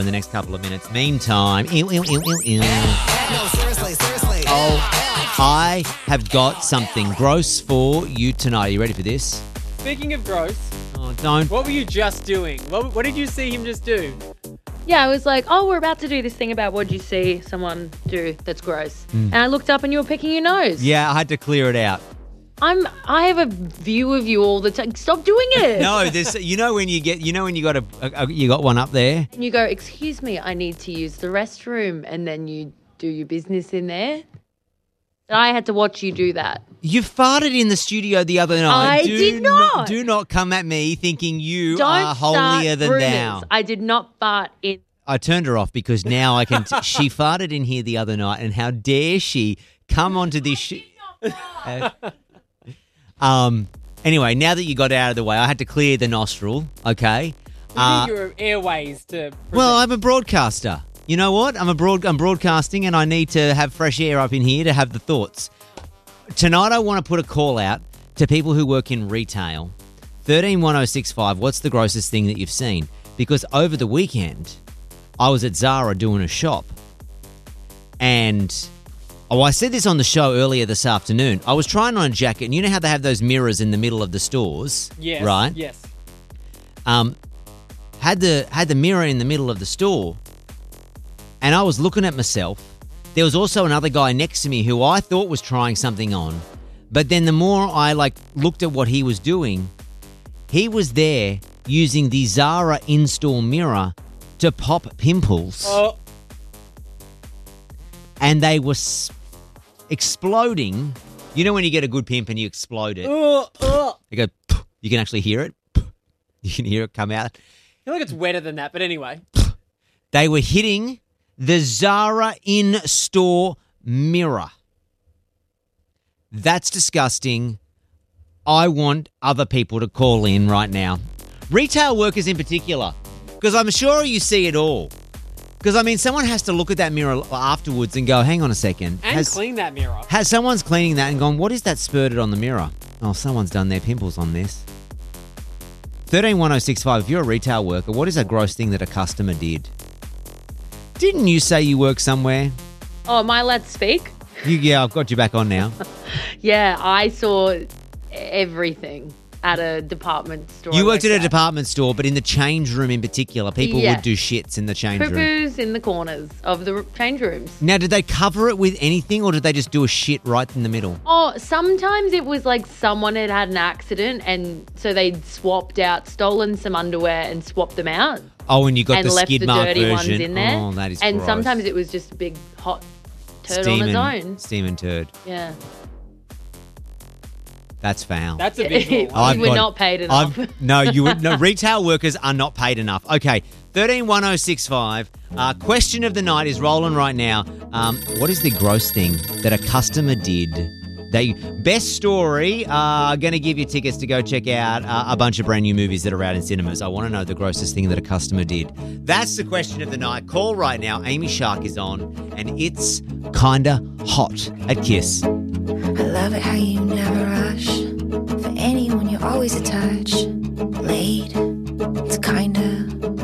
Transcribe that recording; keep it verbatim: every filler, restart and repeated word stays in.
in the next couple of minutes. Meantime, ew, ew, ew, ew, ew. No, seriously, seriously. Oh, I have got something gross for you tonight. Are you ready for this? Speaking of gross, Oh, don't. what were you just doing? What, what did you see him just do? Yeah, I was like, oh, we're about to do this thing about what you see someone do that's gross. And I looked up and you were picking your nose. Yeah, I had to clear it out. I'm. I have a view of you all the time. Stop doing it. No, this. You know when you get. You know when you got a, a, a. You got one up there. And you go, excuse me, I need to use the restroom. And then you do your business in there. And I had to watch you do that. You farted in the studio the other night. I do did not. Do not come at me thinking you Don't are holier start than rumors. thou. I did not fart in. I turned her off because now I can. T- she farted in here the other night, and how dare she come onto this? Sh- uh, um. Anyway, now that you got it out of the way, I had to clear the nostril. Okay. You Uh, need your airways to. well, I'm a broadcaster. You know what? I'm a broad. I'm broadcasting, and I need to have fresh air up in here to have the thoughts. Tonight, I want to put a call out to people who work in retail. thirteen one oh six five. What's the grossest thing that you've seen? Because over the weekend, I was at Zara doing a shop, and oh, I said this on the show earlier this afternoon. I was trying on a jacket, and you know how they have those mirrors in the middle of the stores, yes. right? Yes. Um, had the had the mirror in the middle of the store, and I was looking at myself. There was also another guy next to me who I thought was trying something on, but then the more I like looked at what he was doing, he was there using the Zara in-store mirror to pop pimples, Oh, and they were s- exploding. You know when you get a good pimp and you explode it, oh, oh. you go. "Pff," you can actually hear it. "Pff," You can hear it come out. I feel like it's wetter than that, but anyway. They were hitting the Zara in-store mirror. That's disgusting. I want other people to call in right now. Retail workers in particular, because I'm sure you see it all. Because, I mean, someone has to look at that mirror afterwards and go, hang on a second. And has, clean that mirror. has someone's cleaning that and gone, what is that spurted on the mirror? Oh, someone's done their pimples on this. thirteen one oh six five, if you're a retail worker, what is a gross thing that a customer did? Didn't you say you work somewhere? Oh, am I allowed to speak? You, yeah, I've got you back on now. Yeah, I saw everything at a department store. You worked at a like that. department store, but in the change room in particular, people Yes. would do shits in the change room. Poo-poos in the corners of the r- change rooms. Now, did they cover it with anything, or did they just do a shit right in the middle? Oh, sometimes it was like someone had had an accident and so they'd swapped out, stolen some underwear and swapped them out Oh, and you got and the left skid the mark dirty version. ones in there. Oh, that is And gross. sometimes it was just a big hot turd Steaming, on its own. steaming turd. Yeah. That's foul. That's a visual. Oh, I've You were got- not paid enough. I've, no, you would, no. Retail workers are not paid enough. Okay, thirteen one oh six five. Uh, question of the night is rolling right now. Um, what is the gross thing that a customer did? They best story. Uh, going to give you tickets to go check out uh, a bunch of brand new movies that are out in cinemas. I want to know the grossest thing that a customer did. That's the question of the night. Call right now. Amy Shark is on, and it's kinda hot at Kiss. I love it how you never rush. For anyone, you're always a touch.